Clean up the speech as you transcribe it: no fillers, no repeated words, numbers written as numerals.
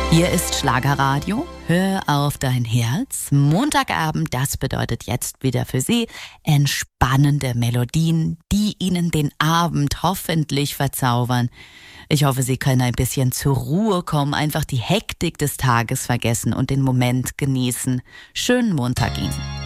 Hier ist Schlagerradio. Hör auf dein Herz. Montagabend, das bedeutet jetzt wieder für Sie entspannende Melodien, die Ihnen den Abend hoffentlich verzaubern. Ich hoffe, Sie können ein bisschen zur Ruhe kommen, einfach die Hektik des Tages vergessen und den Moment genießen. Schönen Montag Ihnen.